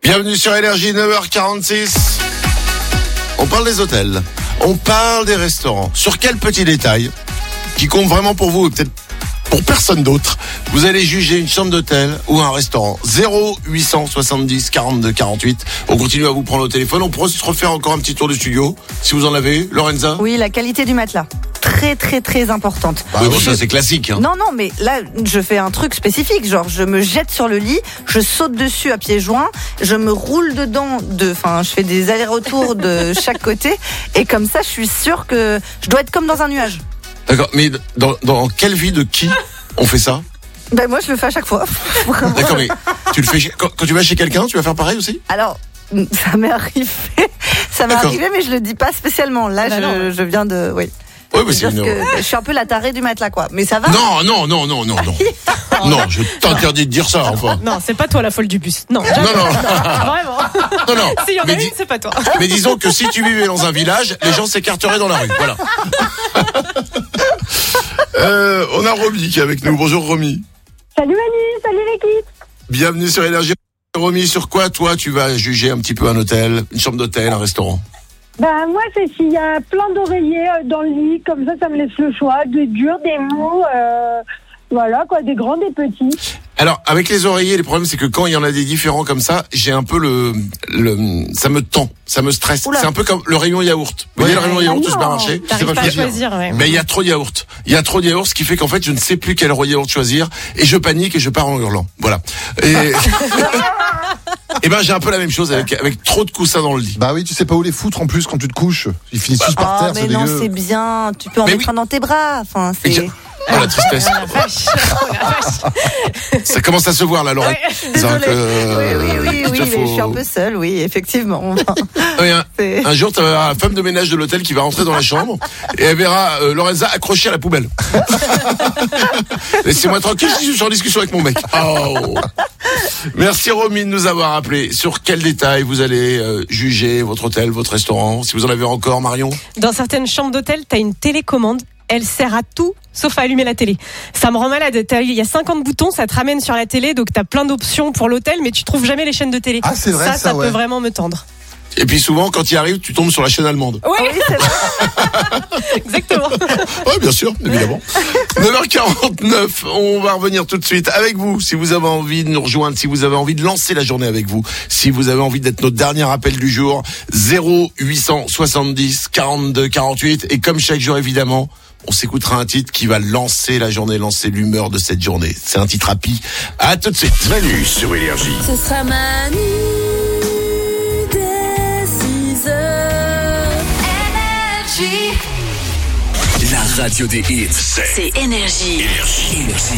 Bienvenue sur Énergie, 9h46. On parle des hôtels, on parle des restaurants. Sur quel petit détail qui compte vraiment pour vous, peut-être pour personne d'autre, vous allez juger une chambre d'hôtel ou un restaurant? 0870 42 48. On continue à vous prendre au téléphone. On pourra se refaire encore un petit tour du studio, si vous en avez. Lorenza? Oui, la qualité du matelas. Très très très importante. Oui, bon, ça c'est classique. Hein. Non, mais là, je fais un truc spécifique. Genre, je me jette sur le lit, je saute dessus à pieds joints, je me roule dedans, je fais des allers-retours de chaque côté. Et comme ça, je suis sûre que je dois être comme dans un nuage. D'accord, mais dans quelle vie de qui on fait ça? Ben moi, je le fais à chaque fois. D'accord, mais tu le fais quand tu vas chez quelqu'un, tu vas faire pareil aussi? Alors, ça m'est arrivé. Mais je le dis pas spécialement. Là, je viens de... Oui. Oui, mais c'est je suis un peu la tarée du matelas, quoi. Mais ça va. Non. Non, je t'interdis de dire ça, enfin. Non, c'est pas toi la folle du bus. Non. Non. Vraiment. Non. S'il y en a une, c'est pas toi. Mais disons que si tu vivais dans un village, les gens s'écarteraient dans la rue. Voilà. On a Romy qui est avec nous. Bonjour Romy. Salut Manu, salut l'équipe. Bienvenue sur Énergie. Romy, sur quoi toi tu vas juger un petit peu un hôtel, une chambre d'hôtel, un restaurant? Ben moi c'est s'il y a plein d'oreillers dans le lit, comme ça me laisse le choix, des durs, des mous, voilà quoi, des grands, des petits. Alors avec les oreillers, le problème c'est que quand il y en a des différents comme ça, j'ai un peu ça me tend, ça me stresse. Oula. C'est un peu comme le rayon yaourt. Vous voyez le rayon yaourt au supermarché? T'arrives pas à choisir, ouais. Mais il y a trop de yaourt. Il y a trop de yaourt, ce qui fait qu'en fait je ne sais plus quel yaourt choisir et je panique et je pars en hurlant. Voilà. Et ben j'ai un peu la même chose avec trop de coussins dans le lit. Bah oui, tu sais pas où les foutre en plus quand tu te couches. Ils finissent tous par terre, mais c'est non, dégueu. c'est bien. Tu peux en mettre un dans tes bras. Enfin, c'est... Oh la tristesse. Oh la vache. Ça commence à se voir là, Laurent. Ouais, désolée. Oui, je suis un peu seule, oui, effectivement. Oui, un jour, tu as la femme de ménage de l'hôtel qui va rentrer dans la chambre et elle verra Lorenza accrochée à la poubelle. Laissez-moi tranquille, je suis en discussion avec mon mec. Oh. Merci Romy de nous avoir appelé. Sur quel détail vous allez juger votre hôtel, votre restaurant? Si vous en avez encore, Marion? Dans certaines chambres d'hôtel, t'as une télécommande. Elle sert à tout sauf à allumer la télé. Ça me rend malade. Il y a 50 boutons, ça te ramène sur la télé, donc t'as plein d'options pour l'hôtel, mais tu trouves jamais les chaînes de télé. Ah, c'est vrai, ça ouais. peut vraiment me tendre. Et puis souvent, quand il arrive, tu tombes sur la chaîne allemande. Oui, c'est vrai. Exactement. Oui, bien sûr, évidemment. 9h49, on va revenir tout de suite avec vous. Si vous avez envie de nous rejoindre, si vous avez envie de lancer la journée avec vous, si vous avez envie d'être notre dernier appel du jour, 0870 42 48. Et comme chaque jour, évidemment, on s'écoutera un titre qui va lancer la journée, lancer l'humeur de cette journée. C'est un titre happy. À tout de suite. Manu sur Énergie. Ce sera Manu dès 6h. Énergie. La radio des hits, c'est Énergie. Énergie.